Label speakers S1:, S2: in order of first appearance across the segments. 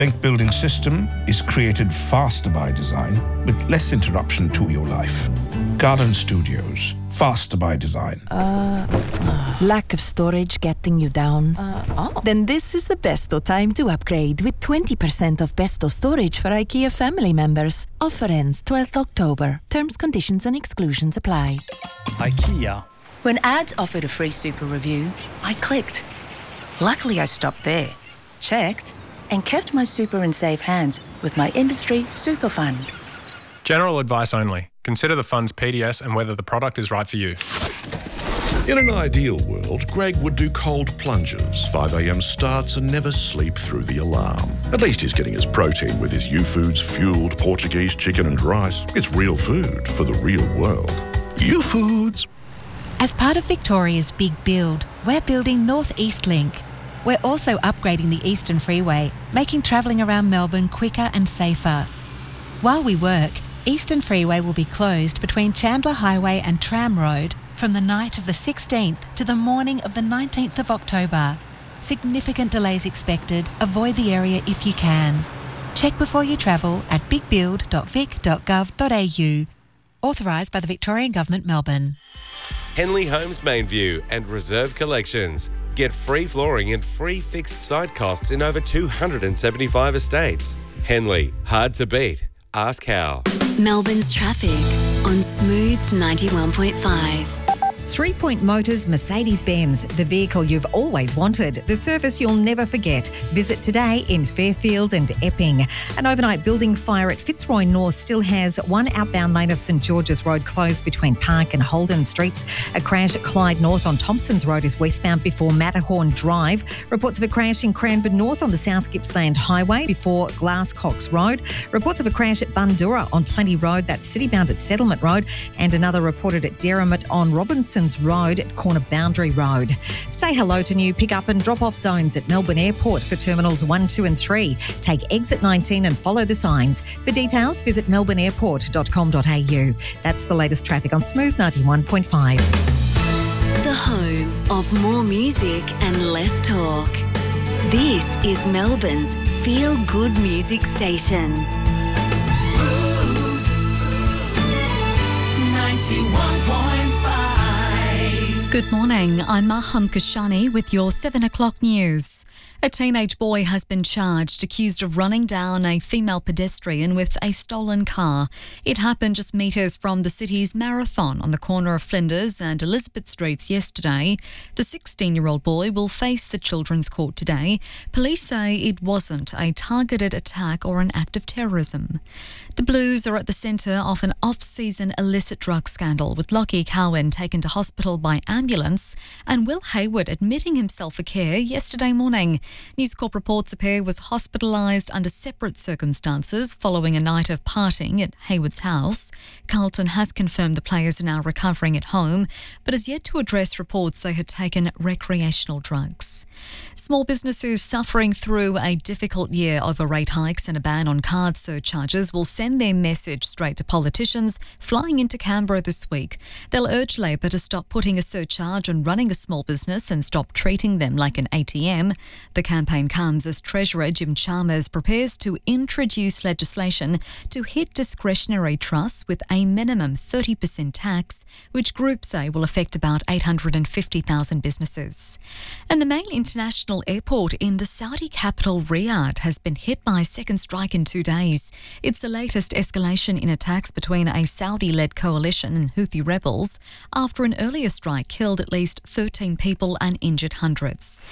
S1: Think Building System is created faster by design with less interruption to your life. Garden Studios, faster by design.
S2: Lack of storage getting you down? Then this is the best time to upgrade with 20% off Besto storage for IKEA family members. Offer ends 12th October. Terms, conditions and exclusions apply.
S3: IKEA.
S4: When ads offered a free super review, I clicked. Luckily I stopped there, checked, and kept my super in safe hands with my industry super fund.
S5: General advice only. Consider the fund's PDS and whether the product is right for you.
S6: In an ideal world, Greg would do cold plunges, 5 a.m. starts and never sleep through the alarm. At least he's getting his protein with his U-Foods fueled Portuguese chicken and rice. It's real food for the real world. U-Foods.
S7: As part of Victoria's Big Build, we're building North East Link. We're also upgrading the Eastern Freeway, making travelling around Melbourne quicker and safer. While we work, Eastern Freeway will be closed between Chandler Highway and Tram Road from the night of the 16th to the morning of the 19th of October. Significant delays expected. Avoid the area if you can. Check before you travel at bigbuild.vic.gov.au. Authorised by the Victorian Government, Melbourne.
S8: Henley Homes Mainview and Reserve Collections. Get free flooring and free fixed site costs in over 275 estates. Henley, hard to beat. Ask how.
S9: Melbourne's traffic on Smooth 91.5.
S10: 3 Point Motors Mercedes-Benz, the vehicle you've always wanted, the service you'll never forget. Visit today in Fairfield and Epping. An overnight building fire at Fitzroy North still has one outbound lane of St George's Road closed between Park and Holden Streets. A crash at Clyde North on Thompson's Road is westbound before Matterhorn Drive. Reports of a crash in Cranbourne North on the South Gippsland Highway before Glasscox Road. Reports of a crash at Bundoora on Plenty Road, that's city-bound at Settlement Road. And another reported at Derrimut on Robinson's Road at corner Boundary Road. Say hello to new pick-up and drop-off zones at Melbourne Airport for Terminals 1, 2 and 3. Take exit 19 and follow the signs. For details, visit melbourneairport.com.au. That's the latest traffic on Smooth 91.5.
S9: The home of more music and less talk. This is Melbourne's feel-good music station.
S11: Smooth 91.5.
S12: Good morning, I'm Maham Kashani with your 7 o'clock news. A teenage boy has been charged, accused of running down a female pedestrian with a stolen car. It happened just metres from the city's Marathon on the corner of Flinders and Elizabeth Streets yesterday. The 16-year-old boy will face the Children's Court today. Police say it wasn't a targeted attack or an act of terrorism. The Blues are at the centre of an off-season illicit drug scandal, with Lockie Cowan taken to hospital by ambulance and Will Hayward admitting himself for care yesterday morning. News Corp reports a pair was hospitalised under separate circumstances following a night of partying at Hayward's house. Carlton has confirmed the players are now recovering at home, but has yet to address reports they had taken recreational drugs. Small businesses suffering through a difficult year over rate hikes and a ban on card surcharges will send their message straight to politicians flying into Canberra this week. They'll urge Labor to stop putting a surcharge on running a small business and stop treating them like an ATM. The campaign comes as Treasurer Jim Chalmers prepares to introduce legislation to hit discretionary trusts with a minimum 30% tax, which groups say will affect about 850,000 businesses. And the main international airport in the Saudi capital Riyadh has been hit by a second strike in 2 days. It's the latest escalation in attacks between a Saudi-led coalition and Houthi rebels after an earlier strike killed at least 13 people and injured hundreds.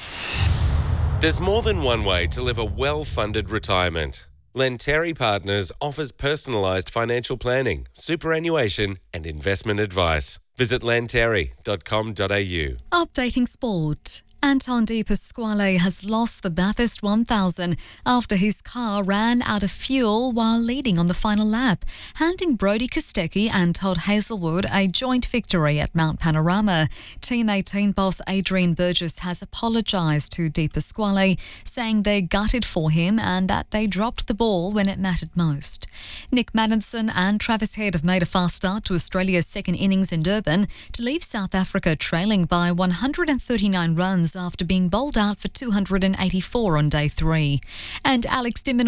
S8: There's more than one way to live a well-funded retirement. Lenteri Partners offers personalised financial planning, superannuation and investment advice. Visit lenteri.com.au.
S12: Updating sport. Anton De Pasquale has lost the Bathurst 1000 after his car ran out of fuel while leading on the final lap, handing Brodie Kostecki and Todd Hazelwood a joint victory at Mount Panorama. Team 18 boss Adrian Burgess has apologised to De Pasquale, saying they gutted for him and that they dropped the ball when it mattered most. Nick Maddinson and Travis Head have made a fast start to Australia's second innings in Durban to leave South Africa trailing by 139 runs runs after being bowled out for 284 on day 3. And Alex Dimon